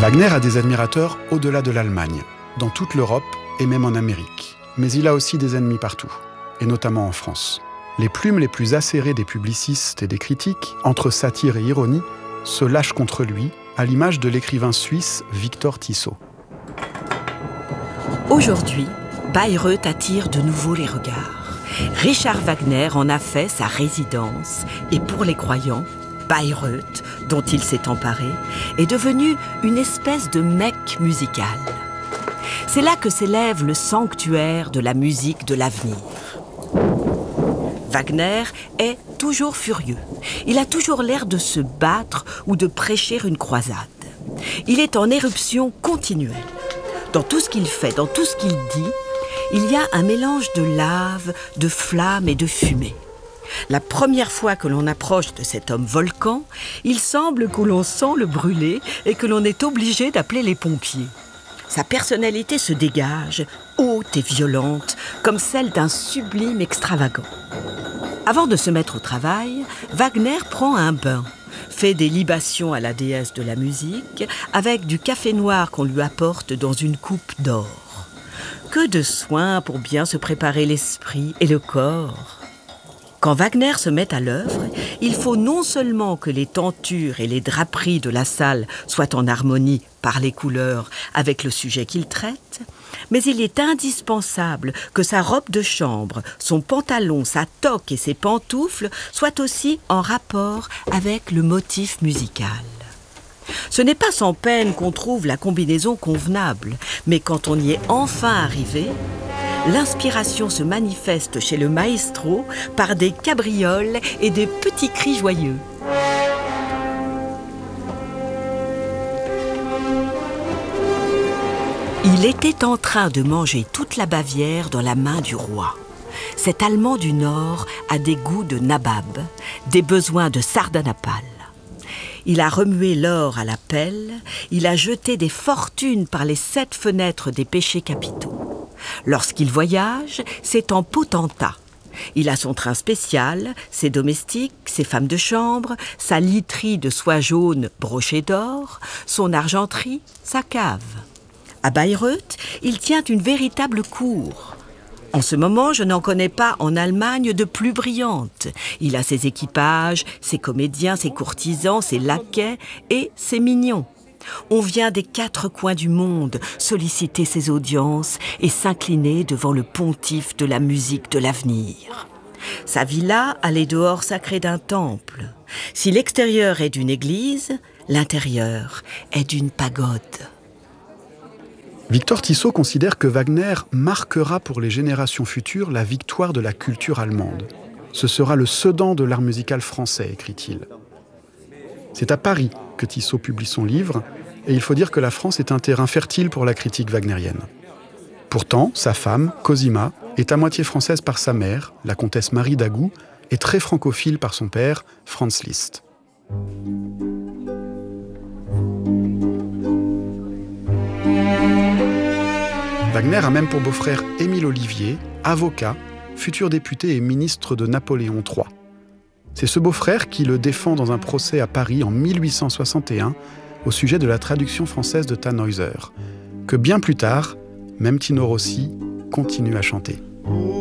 Wagner a des admirateurs au-delà de l'Allemagne, dans toute l'Europe et même en Amérique. Mais il a aussi des ennemis partout, et notamment en France. Les plumes les plus acérées des publicistes et des critiques, entre satire et ironie, se lâchent contre lui, à l'image de l'écrivain suisse Victor Tissot. Aujourd'hui, Bayreuth attire de nouveau les regards. Richard Wagner en a fait sa résidence et pour les croyants, Bayreuth, dont il s'est emparé, est devenu une espèce de Mecque musicale. C'est là que s'élève le sanctuaire de la musique de l'avenir. Wagner est toujours furieux. Il a toujours l'air de se battre ou de prêcher une croisade. Il est en éruption continuelle. Dans tout ce qu'il fait, dans tout ce qu'il dit, il y a un mélange de lave, de flamme et de fumée. La première fois que l'on approche de cet homme volcan, il semble que l'on sent le brûler et que l'on est obligé d'appeler les pompiers. Sa personnalité se dégage, haute et violente, comme celle d'un sublime extravagant. Avant de se mettre au travail, Wagner prend un bain, fait des libations à la déesse de la musique, avec du café noir qu'on lui apporte dans une coupe d'or. Que de soins pour bien se préparer l'esprit et le corps. Quand Wagner se met à l'œuvre, il faut non seulement que les tentures et les draperies de la salle soient en harmonie par les couleurs avec le sujet qu'il traite, mais il est indispensable que sa robe de chambre, son pantalon, sa toque et ses pantoufles soient aussi en rapport avec le motif musical. Ce n'est pas sans peine qu'on trouve la combinaison convenable, mais quand on y est enfin arrivé, l'inspiration se manifeste chez le maestro par des cabrioles et des petits cris joyeux. Il était en train de manger toute la Bavière dans la main du roi. Cet Allemand du Nord a des goûts de nabab, des besoins de sardanapale. Il a remué l'or à la pelle, il a jeté des fortunes par les 7 fenêtres des péchés capitaux. Lorsqu'il voyage, c'est en potentat. Il a son train spécial, ses domestiques, ses femmes de chambre, sa literie de soie jaune brochée d'or, son argenterie, sa cave. À Bayreuth, il tient une véritable cour. En ce moment, je n'en connais pas en Allemagne de plus brillante. Il a ses équipages, ses comédiens, ses courtisans, ses laquais et ses mignons. On vient des 4 coins du monde solliciter ses audiences et s'incliner devant le pontife de la musique de l'avenir. Sa villa a les dehors sacrés d'un temple. Si l'extérieur est d'une église, l'intérieur est d'une pagode. Victor Tissot considère que Wagner marquera pour les générations futures la victoire de la culture allemande. Ce sera le Sedan de l'art musical français, écrit-il. C'est à Paris que Tissot publie son livre, et il faut dire que la France est un terrain fertile pour la critique wagnérienne. Pourtant, sa femme, Cosima, est à moitié française par sa mère, la comtesse Marie d'Agoult, et très francophile par son père, Franz Liszt. Wagner a même pour beau-frère Émile Ollivier, avocat, futur député et ministre de Napoléon III. C'est ce beau-frère qui le défend dans un procès à Paris en 1861 au sujet de la traduction française de Tannhäuser, que bien plus tard, même Tino Rossi continue à chanter.